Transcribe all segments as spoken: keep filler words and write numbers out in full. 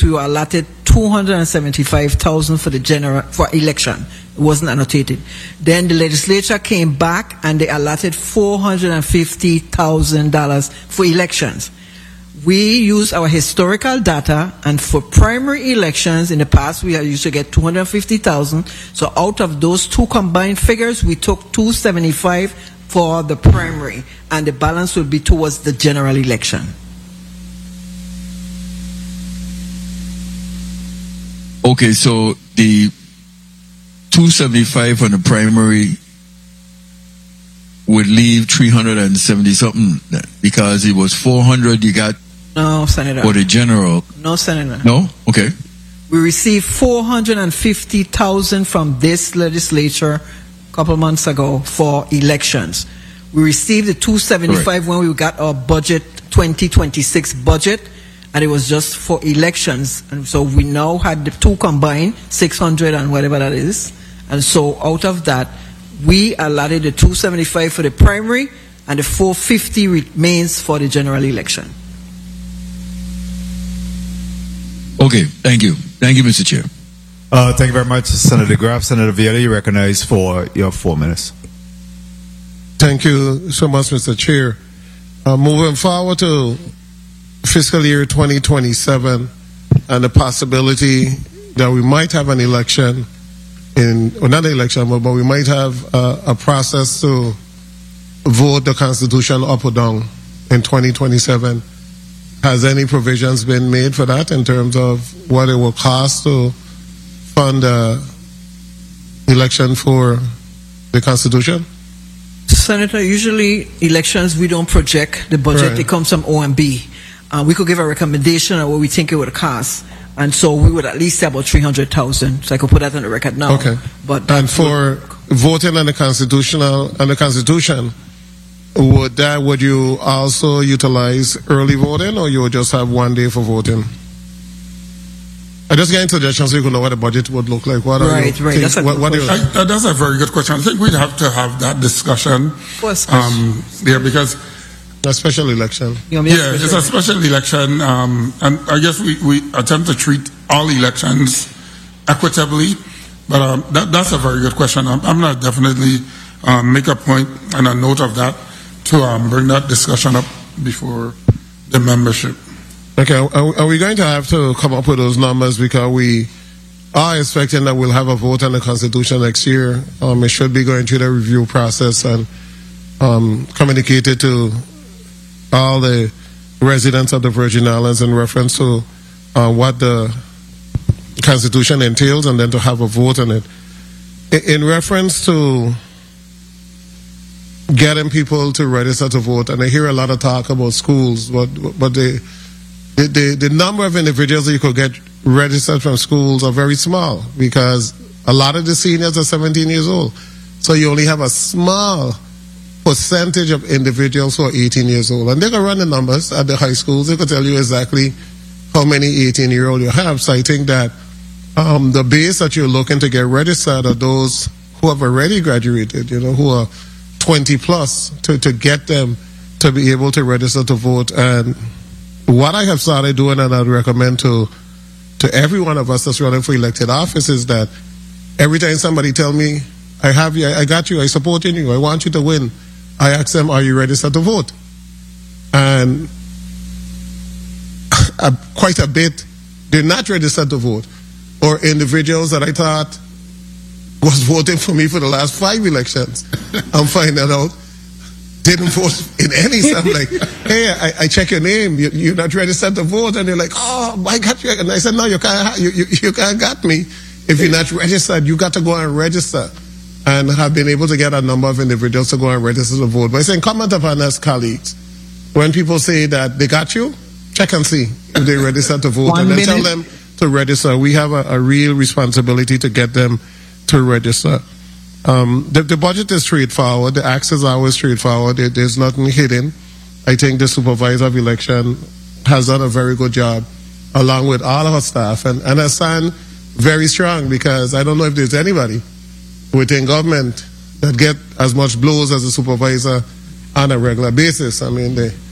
we were allotted two hundred seventy-five thousand dollars for the general for election. It wasn't annotated. Then the legislature came back and they allotted four hundred fifty thousand dollars for elections. We use our historical data, and for primary elections in the past, we used to get two hundred fifty thousand. So out of those two combined figures, we took two hundred seventy-five for the primary, and the balance would be towards the general election. Okay, so the two hundred seventy-five on the primary would leave three hundred seventy something, because it was four hundred you got. No, Senator. For the general. No, Senator. No? Okay. We received four hundred fifty thousand from this legislature a couple months ago for elections. We received the two hundred seventy-five when we got our budget, twenty twenty-six budget, and it was just for elections. And so we now had the two combined, six hundred and whatever that is. And so out of that, we allotted the two hundred seventy-five for the primary, and the four hundred fifty remains for the general election. Okay, thank you. Thank you, Mister Chair. Uh, thank you very much, Senator Graff. Senator Vieira, you recognized for your four minutes. Thank you so much, Mister Chair. Uh, moving forward to fiscal year twenty twenty-seven and the possibility that we might have an election in, well, not an election, but, but we might have uh, a process to vote the Constitution up or down in twenty twenty-seven. Has any provisions been made for that in terms of what it will cost to fund the election for the Constitution? Senator, usually elections, we don't project the budget. Right. It comes from O M B. Uh, we could give a recommendation on what we think it would cost. And so we would at least say about three hundred thousand. So I could put that on the record now. Okay. But and for voting on the constitutional on the Constitution, would that would you also utilize early voting, or you would just have one day for voting? I just getting suggestions so you can know what the budget would look like. What right, are you right. think, That's a what, good what question. you, I, that's a very good question. I think we'd have to have that discussion. Course, um, yeah, because a special election. You know, yeah, it's a special election, um, and I guess we, we attempt to treat all elections equitably. But um, that, that's a very good question. I'm, I'm going to definitely um, make a point and a note of that to um, bring that discussion up before the membership. Okay, are, are we going to have to come up with those numbers, because we are expecting that we'll have a vote on the Constitution next year? Um, it should be going through the review process and um, communicated to all the residents of the Virgin Islands in reference to uh, what the Constitution entails, and then to have a vote on it. In, in reference to getting people to register to vote, and I hear a lot of talk about schools, but but the the, the, the number of individuals that you could get registered from schools are very small, because a lot of the seniors are seventeen years old. So you only have a small percentage of individuals who are eighteen years old. And they can run the numbers at the high schools. They can tell you exactly how many eighteen-year-olds you have. So I think that um, the base that you're looking to get registered are those who have already graduated, you know, who are twenty plus, to, to get them to be able to register to vote. And what I have started doing, and I'd recommend to to every one of us that's running for elected office, is that every time somebody tell me, I have you, I got you, I support you, I want you to win, I ask them, are you registered to vote? And uh, quite a bit did not register to vote, or individuals that I thought was voting for me for the last five elections, I'm finding out didn't vote in any. So I'm like, hey, I, I check your name, you, you're not registered to vote, and they're like, oh, I got you. And I said, no, you can't, you, you, you can't got me if you're not registered. You got to go and register. And have been able to get a number of individuals to go and register to vote. But I say, comment upon us, colleagues. When people say that they got you, check and see if they register to vote. One and then minute. tell them to register. We have a, a real responsibility to get them to register. Um, the, the budget is straightforward. The acts is always straightforward. There, there's nothing hidden. I think the supervisor of election has done a very good job, along with all of our staff. And, and I stand very strong, because I don't know if there's anybody within government that get as much blows as a supervisor on a regular basis. I mean, the,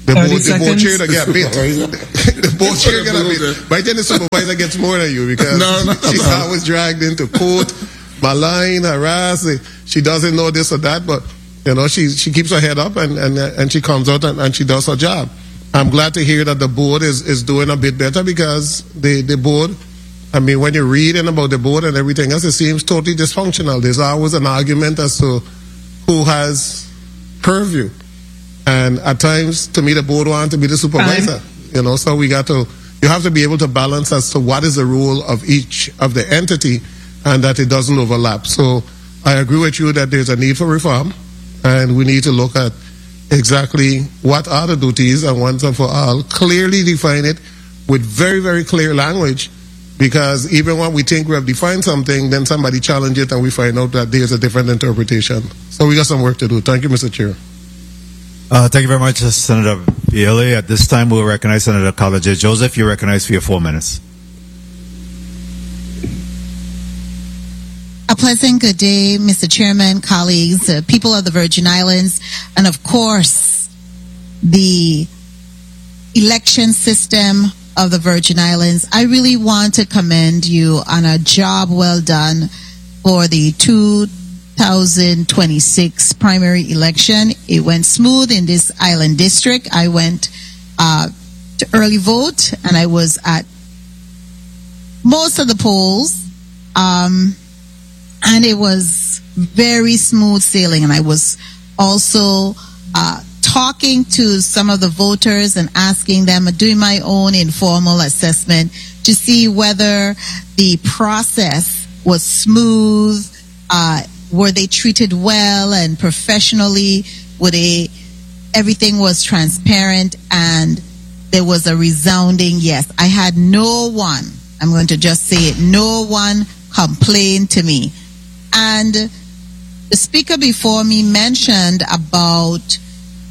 The board, the seconds. board chair that get bit. The board chair get bit. By then the supervisor gets more than you because no, no, she's no. always dragged into court, malign, harassed. She doesn't know this or that, but you know she she keeps her head up and and, and she comes out and, and she does her job. I'm glad to hear that the board is, is doing a bit better because the, the board, I mean, when you're reading about the board and everything else, it seems totally dysfunctional. There's always an argument as to who has purview. And at times, to me, the board wants to be the supervisor. Time. You know, so we got to, you have to be able to balance as to what is the role of each of the entity and that it doesn't overlap. So I agree with you that there's a need for reform and we need to look at exactly what are the duties and once and for all, clearly define it with very, very clear language, because even when we think we have defined something, then somebody challenges it and we find out that there's a different interpretation. So we got some work to do. Thank you, Mister Chair. Uh, thank you very much, Senator Bielli. At this time, we'll recognize Senator College. Joseph, you're recognized for your four minutes. A pleasant good day, Mister Chairman, colleagues, uh, people of the Virgin Islands, and of course, the election system of the Virgin Islands. I really want to commend you on a job well done for the two thousand twenty-six primary election. It went smooth in this island district. I went uh, to early vote, and I was at most of the polls. Um, And it was very smooth sailing. And I was also uh, talking to some of the voters and asking them, doing my own informal assessment to see whether the process was smooth, uh, were they treated well and professionally, were they, everything was transparent, and there was a resounding yes. I had no one, I'm going to just say it, no one complained to me. And the speaker before me mentioned about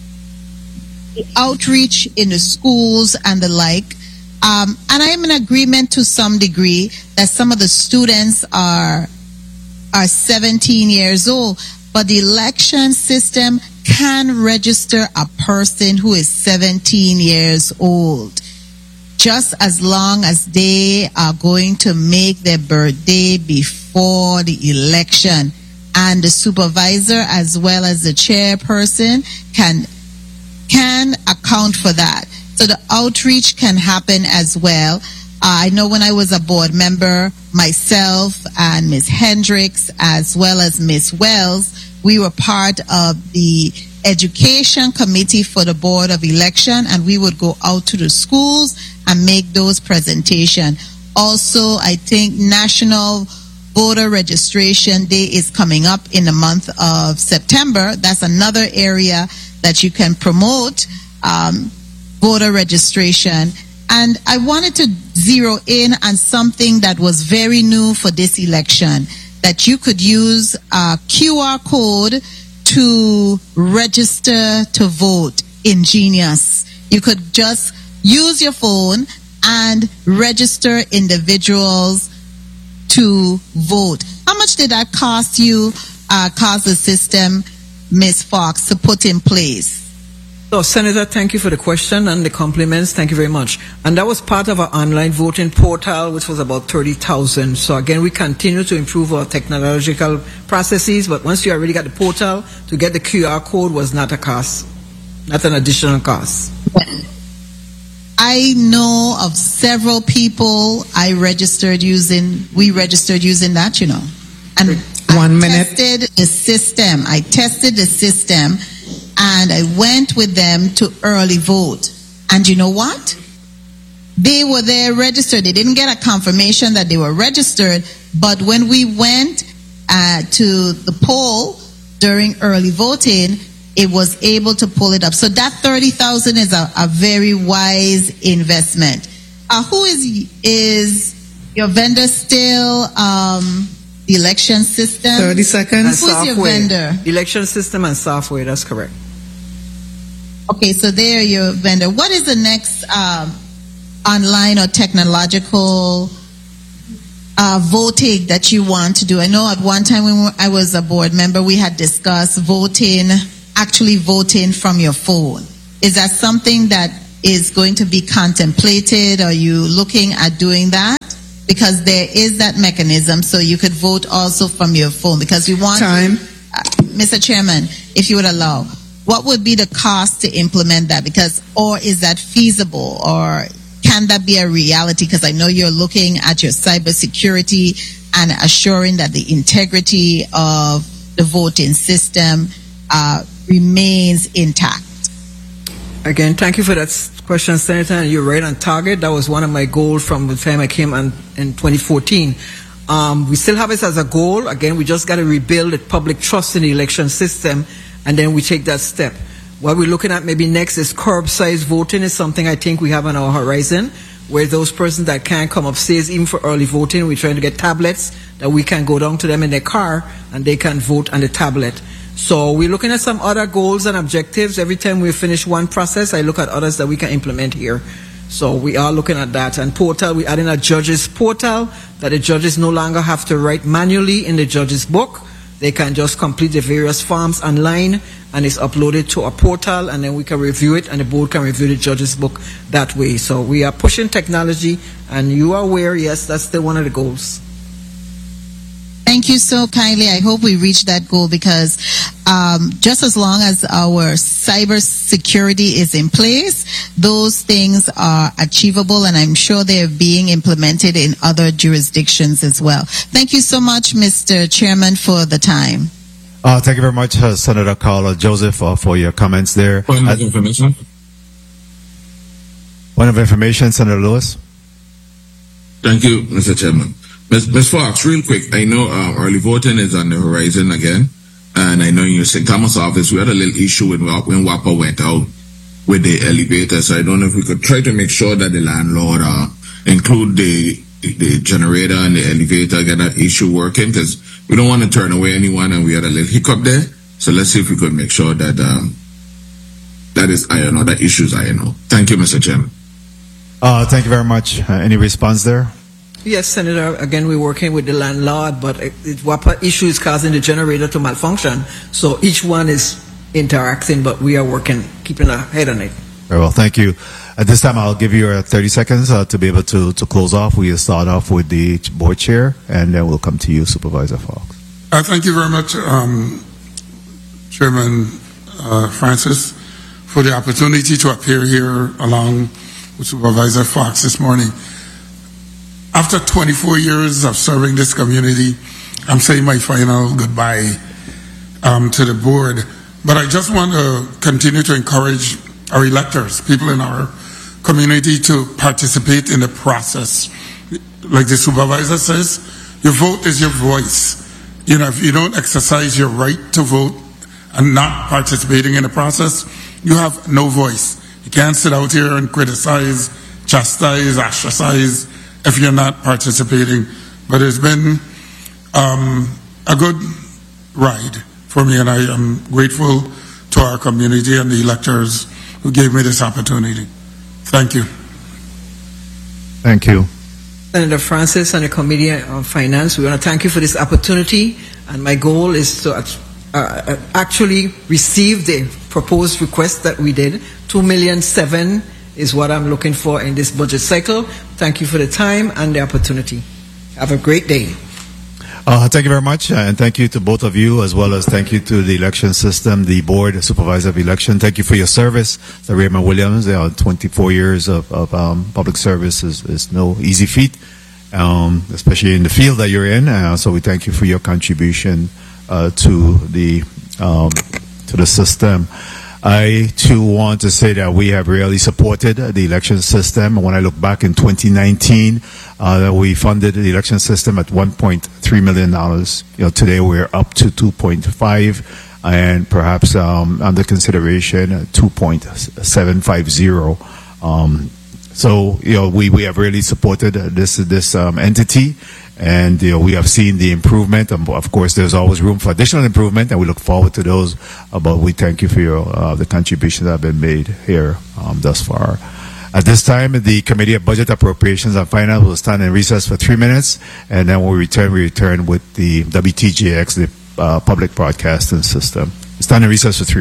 the outreach in the schools and the like. Um, and I am in agreement to some degree that some of the students are are seventeen years old, but the election system can register a person who is seventeen years old, just as long as they are going to make their birthday before the election. And the supervisor as well as the chairperson can can account for that. So the outreach can happen as well. Uh, I know when I was a board member, myself and Miz Hendricks as well as Miz Wells, we were part of the education committee for the Board of Election, and we would go out to the schools and make those presentations. Also, I think National Voter Registration Day is coming up in the month of September. That's another area that you can promote um, voter registration. And I wanted to zero in on something that was very new for this election, that you could use a Q R code to register to vote. Ingenious. You could just use your phone and register individuals to vote. How much did that cost you, uh, cost the system, Miz Fox, to put in place? So, Senator, thank you for the question and the compliments. Thank you very much. And that was part of our online voting portal, which was about thirty thousand. So, again, we continue to improve our technological processes, but once you already got the portal, to get the Q R code was not a cost, not an additional cost. I know of several people I registered using, we registered using that, you know. And One I minute. tested the system. I tested the system. And I went with them to early vote. And you know what? They were there registered. They didn't get a confirmation that they were registered. But when we went uh, to the poll during early voting, it was able to pull it up. So that thirty thousand is a, a very wise investment. Uh, who is is your vendor still? Um, the election system? thirty seconds. Who's your vendor? Election system and software, that's correct. Okay, so there your vendor. What is the next um, online or technological uh, voting that you want to do? I know at one time when I was a board member, we had discussed voting, actually voting from your phone. Is that something that is going to be contemplated? Are you looking at doing that? Because there is that mechanism, so you could vote also from your phone. Because we want Time. Uh, Mister Chairman, if you would allow, what would be the cost to implement that? Because, or is that feasible, or can that be a reality? Because I know you're looking at your cybersecurity and assuring that the integrity of the voting system uh, remains intact. Again, thank you for that question, Senator. And you're right on target. That was one of my goals from the time I came on in twenty fourteen. Um, we still have it as a goal. Again, we just got to rebuild the public trust in the election system, and then we take that step. What we're looking at maybe next is curbside voting is something I think we have on our horizon, where those persons that can't come upstairs, even for early voting, we're trying to get tablets that we can go down to them in their car and they can vote on the tablet. So we're looking at some other goals and objectives. Every time we finish one process, I look at others that we can implement here. So we are looking at that. And portal, we're adding a judges portal that the judges no longer have to write manually in the judges book. They can just complete the various forms online, and it's uploaded to a portal, and then we can review it, and the board can review the judges book that way. So we are pushing technology, and you are aware, yes, that's still one of the goals. Thank you so kindly. I hope we reach that goal, because um, just as long as our cyber security is in place, those things are achievable, and I'm sure they're being implemented in other jurisdictions as well. Thank you so much, Mister Chairman, for the time. Uh, thank you very much, uh, Senator Carla Joseph, uh, for your comments there. Point uh, of information. Point of information, Senator Lewis. Thank you, Mister Chairman. Miz Fox, real quick, I know uh, early voting is on the horizon again, and I know in your Saint Thomas office we had a little issue when, when WAPA went out with the elevator, so I don't know if we could try to make sure that the landlord uh, include the, the generator and the elevator, get that issue working, because we don't want to turn away anyone, and we had a little hiccup there, so let's see if we could make sure that um, that is I N O, that issue is I N O. Thank you, Mister Chairman. Uh, thank you very much. Uh, any response there? Yes, Senator. Again, we're working with the landlord, but it, it, WAPA issue is causing the generator to malfunction. So each one is interacting, but we are working, keeping our head on it. Very well, thank you. At this time, I'll give you uh, thirty seconds uh, to be able to, to close off. We'll start off with the board chair, and then we'll come to you, Supervisor Fox. Uh, thank you very much, um, Chairman uh, Francis, for the opportunity to appear here along with Supervisor Fox this morning. After twenty-four years of serving this community, I'm saying my final goodbye um, to the board. But I just want to continue to encourage our electors, people in our community, to participate in the process. Like the supervisor says, your vote is your voice. You know, if you don't exercise your right to vote and not participating in the process, you have no voice. You can't sit out here and criticize, chastise, ostracize if you're not participating. But it's been um, a good ride for me, and I am grateful to our community and the electors who gave me this opportunity. Thank you. Thank you. Senator Francis and the Committee on Finance, we want to thank you for this opportunity, and my goal is to uh, actually receive the proposed request that we did. Two million seven is what I'm looking for in this budget cycle. Thank you for the time and the opportunity. Have a great day. Uh, thank you very much, and thank you to both of you, as well as thank you to the election system, the board, the supervisor of election. Thank you for your service, the Raymond Williams. Uh, twenty-four years of, of um, public service is, is no easy feat, um, especially in the field that you're in. Uh, so we thank you for your contribution uh, to the um, to the system. I, too, want to say that we have really supported the election system. When I look back in twenty nineteen, uh, we funded the election system at one point three million dollars. You know, today we're up to two point five, and perhaps um, under consideration two point seven five zero. Um, so, you know, we, we have really supported this this um, entity. And you know, we have seen the improvement. Um, of course, there's always room for additional improvement, and we look forward to those. Uh, but we thank you for your uh, the contributions that have been made here um, thus far. At this time, the Committee of Budget, Appropriations, and Finance will stand in recess for three minutes, and then when we return, we return with the W T J X, the uh, Public Broadcasting System. Stand in recess for three.